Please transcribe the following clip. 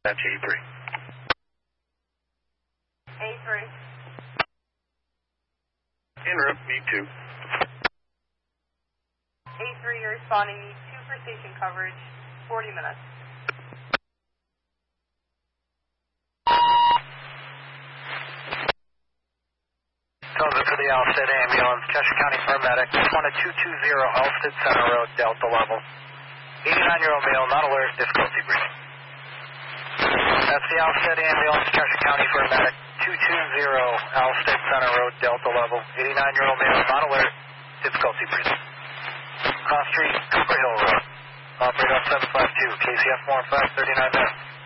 That's A3. A3. En route, V2. A3, you're responding. Need 2 for station coverage. 40 minutes. Delta for the Alstead ambulance, Cheshire County paramedic. Responded 220 Alstead Center Road, Delta level. 89-year-old male, not alert, difficulty breathing. That's the Alstead ambulance, Cheshire County paramedic. 220 Alstead Center Road, Delta level. 89-year-old male, not alert, difficulty breathing. Cross Street, Cooper Hill Road. Operator 752, KCF 45, 39 minutes.